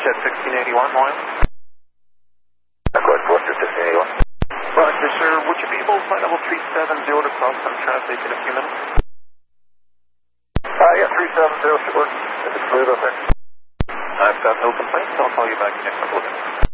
Jet 1681, Moyle. Accord 41681. Roger, sir. Would you be able to fly level 370 to cross some traffic in a few minutes? Yeah, 370 should work. If it's smooth up there. I've got no complaints. I'll call you back in a couple of minutes.